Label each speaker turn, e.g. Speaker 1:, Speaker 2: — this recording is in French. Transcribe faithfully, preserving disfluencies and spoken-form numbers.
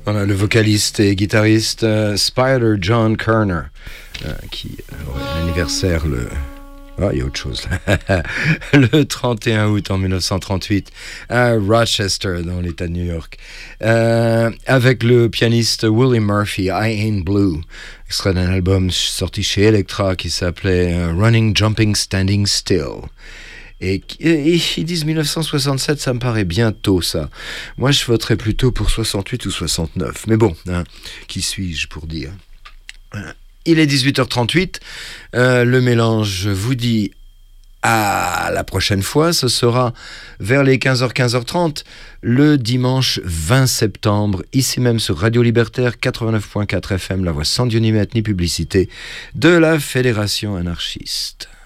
Speaker 1: Voilà, le vocaliste et guitariste euh, Spider John Kerner, euh, qui euh, aurait l'anniversaire le... Ah, il y a autre chose là. Le trente et un août en dix-neuf cent trente-huit à Rochester, dans l'État de New York, euh, avec le pianiste Willie Murphy, I Ain't Blue, extrait d'un album sorti chez Elektra qui s'appelait uh, Running, Jumping, Standing Still. Et, et, et ils disent dix-neuf cent soixante-sept, ça me paraît bien tôt ça. Moi je voterais plutôt pour soixante-huit ou soixante-neuf. Mais bon, hein, qui suis-je pour dire ? Il est dix-huit heures trente-huit, euh, le mélange vous dit à la prochaine fois, ce sera vers les quinze heures, quinze heures trente, le dimanche vingt septembre, ici même sur Radio Libertaire quatre-vingt-neuf point quatre F M, la voix sans Dieu ni maître ni publicité de la Fédération anarchiste.